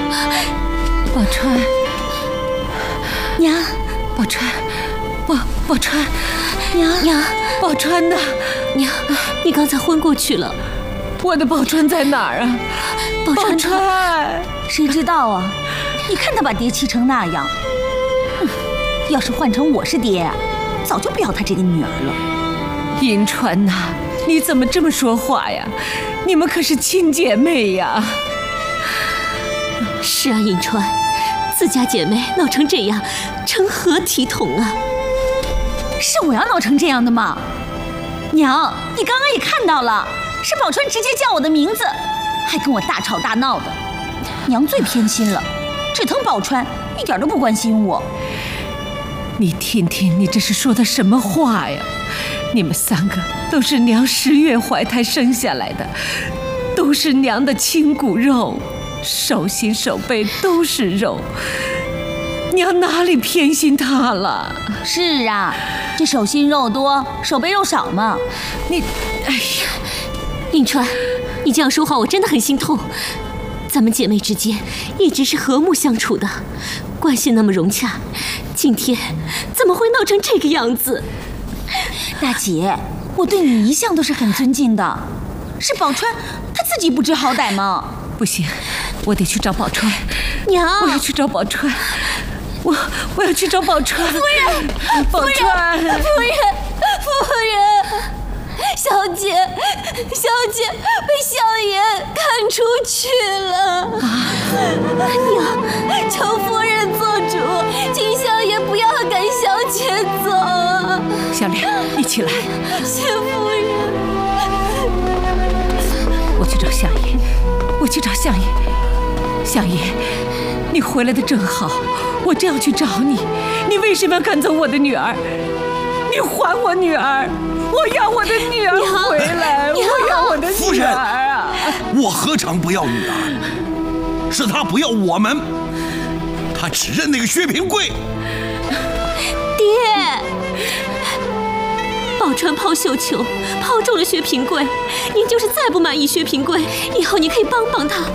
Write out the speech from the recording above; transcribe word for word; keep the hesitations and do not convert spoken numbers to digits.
宝钏， 娘， 宝钏，宝宝钏， 娘娘，宝钏呢？ 娘，你刚才昏过去了。 我的宝钏在哪儿啊？ 宝钏， 宝钏， 谁知道啊？你看他把爹气成那样，嗯，要是换成我是爹啊，早就不要他这个女儿了。 银川呐，你怎么这么说话呀？你们可是亲姐妹呀！ 是啊，银川，自家姐妹闹成这样，成何体统啊？ 是我要闹成这样的吗？娘，你刚刚也看到了，是宝钏直接叫我的名字，还跟我大吵大闹的。娘最偏心了，只疼宝钏，一点都不关心我。 你听听，你这是说的什么话呀？你们三个都是娘十月怀胎生下来的，都是娘的亲骨肉，手心手背都是肉，娘哪里偏心她了？ 是啊，这手心肉多，手背肉少嘛。 你，哎呀， 银川，你这样说话我真的很心痛。咱们姐妹之间一直是和睦相处的，关系那么融洽，今天怎么会闹成这个样子？ 大姐，我对你一向都是很尊敬的，是宝钏她自己不知好歹吗？ 不行，我得去找宝钏。 娘， 我要去找宝钏，我我要去找宝钏。夫人， 宝钏， 夫人，夫人，小姐，小姐被小爷看出去了。娘，求夫人做主，请小爷不要赶小姐走。 小莲，你起来。 谢夫人。 我去找相爷，我去找相爷。相爷，你回来的正好，我正要去找你，你为什么要赶走我的女儿？你还我女儿！我要我的女儿回来！我要我的女儿啊！ 我何尝不要女儿？是他不要我们，他只认那个薛平贵。 爹，宝钏抛绣球抛中了薛平贵，您就是再不满意薛平贵，以后你可以帮帮他，